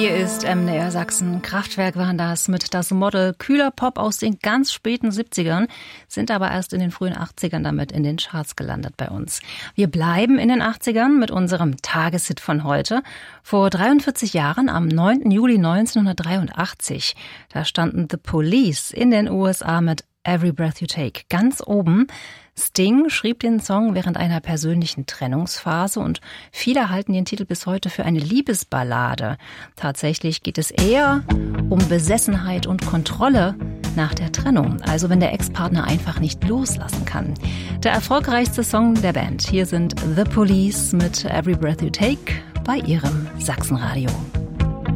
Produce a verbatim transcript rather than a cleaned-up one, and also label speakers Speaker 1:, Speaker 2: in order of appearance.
Speaker 1: Hier ist M D R Sachsen. Kraftwerk waren das mit Das Model. Kühler Pop aus den ganz späten siebzigern, sind aber erst in den frühen achtzigern damit in den Charts gelandet bei uns. Wir bleiben in den achtzigern mit unserem Tageshit von heute. Vor dreiundvierzig Jahren, am neunten Juli neunzehnhundertdreiundachtzig, da standen The Police in den U S A mit Every Breath You Take ganz oben. Sting schrieb den Song während einer persönlichen Trennungsphase und viele halten den Titel bis heute für eine Liebesballade. Tatsächlich geht es eher um Besessenheit und Kontrolle nach der Trennung, also wenn der Ex-Partner einfach nicht loslassen kann. Der erfolgreichste Song der Band. Hier sind The Police mit Every Breath You Take bei ihrem Sachsenradio.